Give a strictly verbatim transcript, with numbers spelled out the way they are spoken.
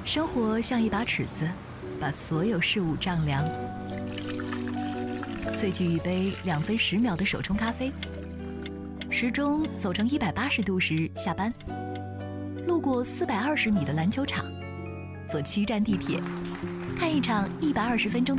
生活像一把尺子，把所有事物丈量。萃取一杯两分十秒的手冲咖啡，时钟走成一百八十度时下班，路过四百二十米的篮球场，坐七站地铁，看一场一百二十分钟